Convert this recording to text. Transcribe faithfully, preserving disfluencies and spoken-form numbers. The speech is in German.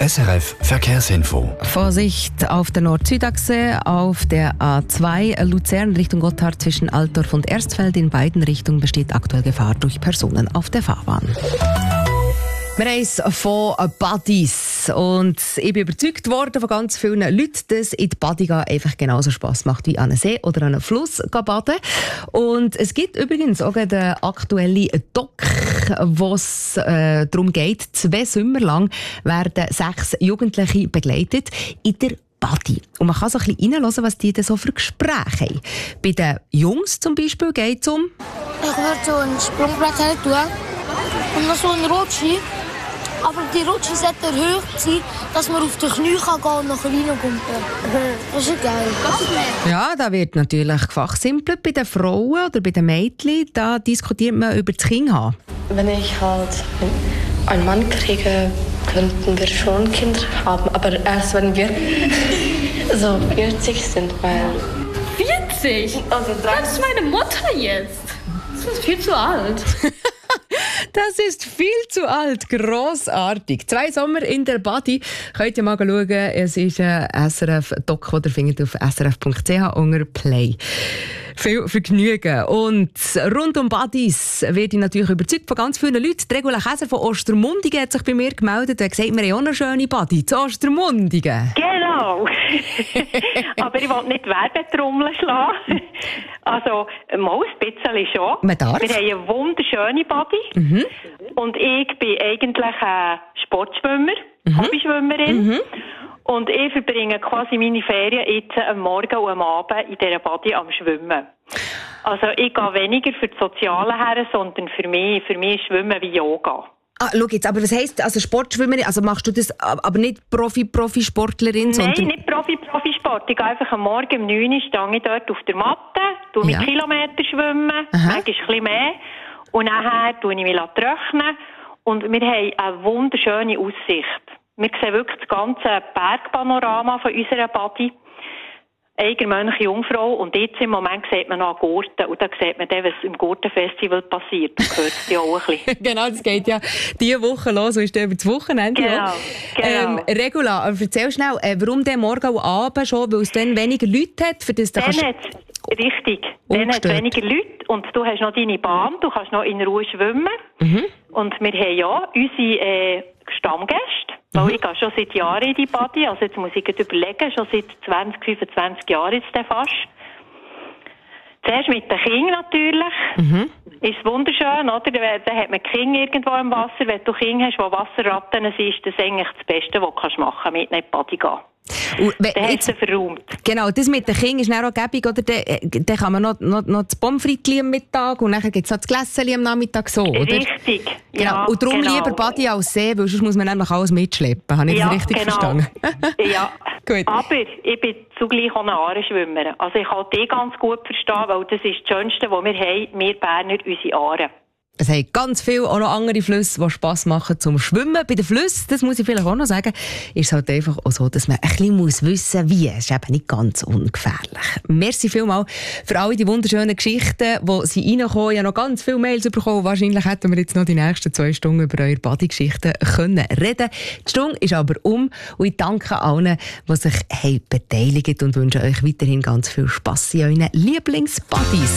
S R F Verkehrsinfo. Vorsicht auf der Nord-Süd-Achse, auf der A zwei Luzern Richtung Gotthard zwischen Altdorf und Erstfeld. In beiden Richtungen besteht aktuell Gefahr durch Personen auf der Fahrbahn. Wir haben es von Buddies und ich bin überzeugt worden von ganz vielen Leuten, dass in die Badi gehen einfach genauso Spass macht wie an einem See oder an einem Fluss baden. Und es gibt übrigens auch den aktuellen Doc, wo es äh, darum geht, zwei Sommer lang werden sechs Jugendliche begleitet in der Badi. Und man kann so ein bisschen reinhören, was die denn so für Gespräche haben. Bei den Jungs zum Beispiel geht es um... Ich würde so ein Sprungbrett her tun und noch so einen Rutschi. Aber die Rutschi sollte hoch sein, dass man auf die Knie kann gehen und nachher reinkommt. Das ist geil. Ja, da wird natürlich gefachsimpelt. Bei den Frauen oder bei den Mädchen, da diskutiert man über das Kind haben. Wenn ich halt einen Mann kriege, könnten wir schon Kinder haben. Aber erst wenn wir so vierzig sind, weil... vierzig? Also das ist meine Mutter jetzt. Das ist viel zu alt. Das ist viel zu alt. Grossartig. Zwei Sommer in der Badi. Könnt ihr mal schauen. Es ist ein S R F-Doc, den ihr findet auf s r f punkt c h unter Play. Viel Vergnügen. Und rund um Badis werde ich natürlich überzeugt von ganz vielen Leuten. Die Regula Käser von Ostermundigen hat sich bei mir gemeldet und hat gesagt, wir haben auch eine schöne Badi zu Ostermundigen. Genau. Aber ich will nicht Werbetrommeln schlagen. Also, mal ein bisschen schon. Man darf. Wir haben eine wunderschöne Badi. Mhm. Und ich bin eigentlich ein Sportschwimmer, mhm. Hobbyschwimmerin. Mhm. Und ich verbringe quasi meine Ferien jetzt am Morgen und am Abend in dieser Badi am Schwimmen. Also ich gehe weniger für das Soziale her, sondern für mich, für mich ist Schwimmen wie Yoga. Ah, schau jetzt, aber was heisst, also Sportschwimmerin, also machst du das aber nicht Profi-Profisportlerin, sondern... Nein, nicht Profi-Profisport. Ich gehe einfach am Morgen um neun Uhr stehe ich dort auf der Matte, tue mit ja. Kilometer schwimmen, Aha. manchmal ein bisschen mehr. Und nachher tue ich mich trocknen. Und wir haben eine wunderschöne Aussicht. Wir sehen wirklich das ganze Bergpanorama von unserer Badi. Eiger, Mönch, Jungfrau. Und jetzt im Moment sieht man noch Gurten. Und da sieht man dann, was im Gurtenfestival passiert. Das hört es ja auch ein bisschen. Genau, das geht ja diese Woche los. So ist der über das Wochenende. Genau, genau. Ähm, Regula, aber erzähl schnell, äh, warum der morgen und Abend schon? Weil es dann weniger Leute hat? Für das dann kannst... Richtig. Dann hat es weniger Leute. Und du hast noch deine Bahn. Du kannst noch in Ruhe schwimmen. Mhm. Und wir haben ja unsere äh, Stammgäste. Weil mhm. ich gehe schon seit Jahren in die Badi, also jetzt muss ich überlegen, schon seit zwanzig, fünfundzwanzig Jahren jetzt fast. Zuerst mit den Kindern natürlich. Mhm. Ist wunderschön, oder? Dann hat man Kinder irgendwo im Wasser. Wenn du Kinder hast, die Wasserratten sind, ist das eigentlich das Beste, was du machen kannst, mit in die Badi gehen. Und dann hast du verräumt. Genau, das mit den Kindern ist dann auch gäbig, oder? Dann, dann kann man noch, noch, noch das Pommes frites am Mittag und dann gibt es noch das Gläschen am Nachmittag so, oder? Richtig, genau. Ja, und darum genau. lieber Badi als See, weil sonst muss man nämlich alles mitschleppen. Habe ich ja, das richtig genau. verstanden? Ja, gut. Aber ich bin zugleich auch eine Aarenschwimmerin. Also ich kann die ganz gut verstehen, weil das ist das Schönste, was wir haben, wir Berner, unsere Aare. Es haben ganz viele auch noch andere Flüsse, die Spass machen zum Schwimmen. Bei den Flüssen, das muss ich vielleicht auch noch sagen, ist es halt einfach auch so, dass man ein bisschen muss wissen muss, wie. Es ist eben nicht ganz ungefährlich. Merci vielmals für alle die wunderschönen Geschichten, die sie reinkommen. Ich habe noch ganz viele Mails bekommen. Wahrscheinlich hätten wir jetzt noch die nächsten zwei Stunden über eure Badi-Geschichten können reden. Die Stunde ist aber um und ich danke allen, die sich haben beteiligt und wünsche euch weiterhin ganz viel Spass in euren Lieblings-Badis.